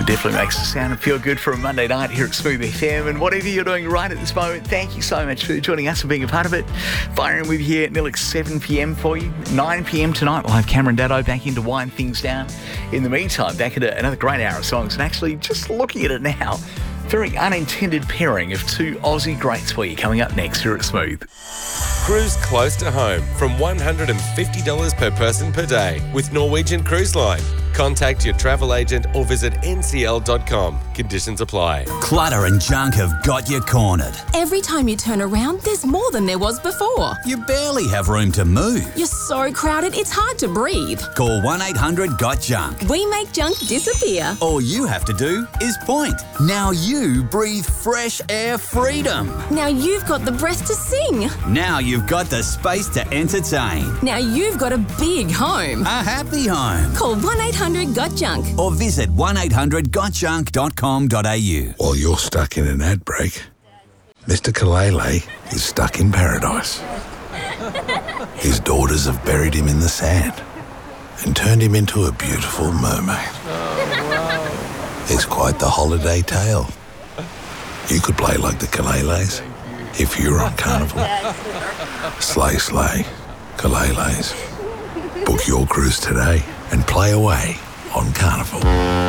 Definitely makes us sound and feel good for a Monday night here at Smooth FM. And whatever you're doing right at this moment, thank you so much for joining us and being a part of it. Firing with you here at nearly 7 p.m. for you. 9 p.m. tonight, we'll have Cameron Daddo back in to wind things down. In the meantime, back at another great hour of songs. And actually, just looking at it now, very unintended pairing of two Aussie greats for you coming up next here at Smooth. Cruise close to home from $150 per person per day with Norwegian Cruise Line. Contact your travel agent or visit ncl.com. Conditions apply. Clutter and junk have got you cornered. Every time you turn around, there's more than there was before. You barely have room to move. You're so crowded, it's hard to breathe. Call 1-800-GOT-JUNK. We make junk disappear. All you have to do is point. Now you breathe fresh air freedom. Now you've got the breath to sing. Now you've got the space to entertain. Now you've got a big home. A happy home. Call 1-800-GOT-JUNK. Or visit 1-800-GOTJUNK.com.au. While you're stuck in an ad break, Mr. Kalele is stuck in paradise. His daughters have buried him in the sand and turned him into a beautiful mermaid. It's quite the holiday tale. You could play like the Kaleles if you were on Carnival. Slay, slay, Kaleles. Book your cruise today and play away on Carnival.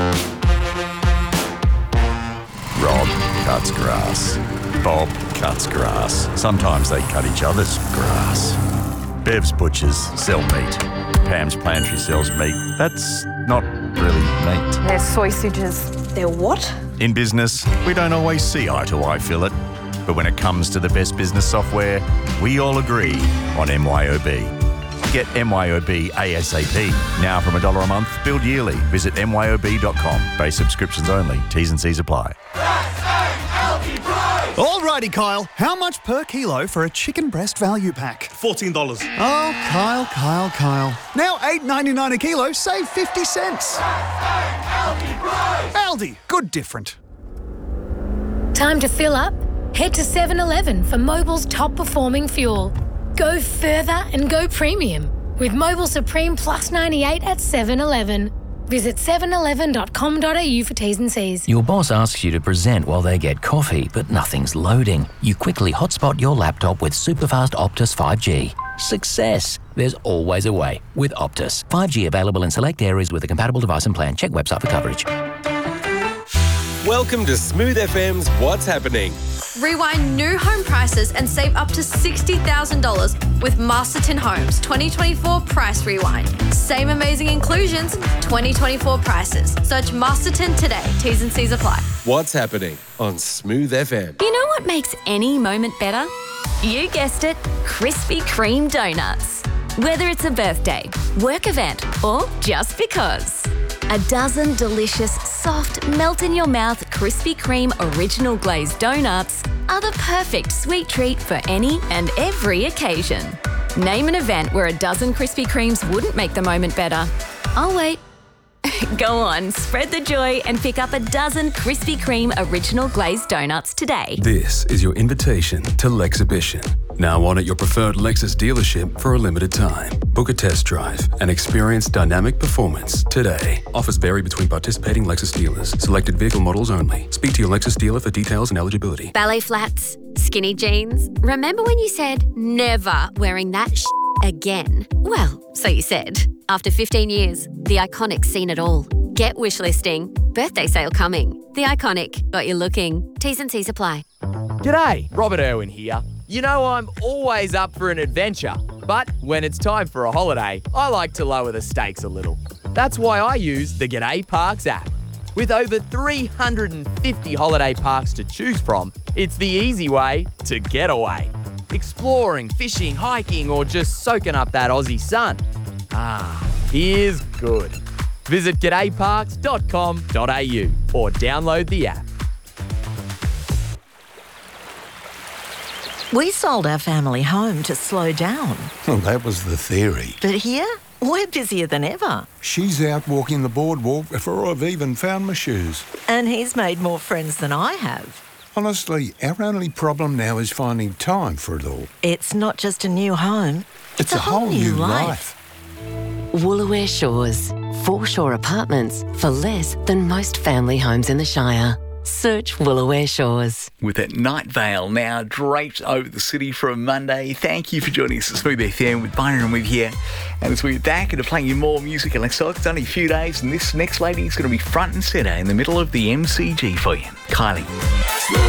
Rob cuts grass. Bob cuts grass. Sometimes they cut each other's grass. Bev's butchers sell meat. Pam's pantry sells meat. That's not really meat. They're sausages. They're what? In business, we don't always see eye to eye, Philip. But when it comes to the best business software, we all agree on MYOB. Get MYOB ASAP. Now from $1 a month, billed yearly. Visit myob.com. Base subscriptions only. T's and C's apply. Alrighty, Kyle. How much per kilo for a chicken breast value pack? $14. Oh, Kyle. Now $8.99 a kilo, save 50 cents. Aldi, good different. Time to fill up? Head to 7-Eleven for Mobil's top performing fuel. Go further and go premium with Mobil Supreme Plus 98 at 7-Eleven. Visit 7eleven.com.au for T's and C's. Your boss asks you to present while they get coffee, but nothing's loading. You quickly hotspot your laptop with superfast Optus 5G. Success! There's always a way with Optus. 5G available in select areas with a compatible device and plan. Check website for coverage. Welcome to Smooth FM's What's Happening. Rewind new home prices and save up to $60,000 with Masterton Homes 2024 Price Rewind. Same amazing inclusions, 2024 prices. Search Masterton today. T's and C's apply. What's Happening on Smooth FM. You know what makes any moment better? You guessed it, Krispy Kreme donuts. Whether it's a birthday, work event, or just because. A dozen delicious, soft, melt-in-your-mouth Krispy Kreme original glazed donuts are the perfect sweet treat for any and every occasion. Name an event where a dozen Krispy Kremes wouldn't make the moment better. I'll wait. Go on, spread the joy and pick up a dozen Krispy Kreme original glazed donuts today. This is your invitation to Lexhibition. Now on at your preferred Lexus dealership for a limited time. Book a test drive and experience dynamic performance today. Offers vary between participating Lexus dealers. Selected vehicle models only. Speak to your Lexus dealer for details and eligibility. Ballet flats, skinny jeans. Remember when you said never wearing that again? Well, so you said. After 15 years, The Iconic's seen it all. Get wish listing. Birthday sale coming. The Iconic. Got you looking. T's and C's apply. G'day, Robert Irwin here. You know I'm always up for an adventure, but when it's time for a holiday, I like to lower the stakes a little. That's why I use the G'day Parks app. With over 350 holiday parks to choose from, it's the easy way to get away. Exploring, fishing, hiking, or just soaking up that Aussie sun. Here's good. Visit g'dayparks.com.au or download the app. We sold our family home to slow down. Well, that was the theory. But here, we're busier than ever. She's out walking the boardwalk before I've even found my shoes. And he's made more friends than I have. Honestly, our only problem now is finding time for it all. It's not just a new home. It's a whole new life. Woolooware Shores. Foreshore apartments for less than most family homes in the Shire. Search Woolooware Shores. With that night veil now draped over the city for a Monday. Thank you for joining us at Smooth FM with Byron with here. And as we're back into playing you more music and less it's only a few days, and this next lady is going to be front and centre in the middle of the MCG for you. Kylie.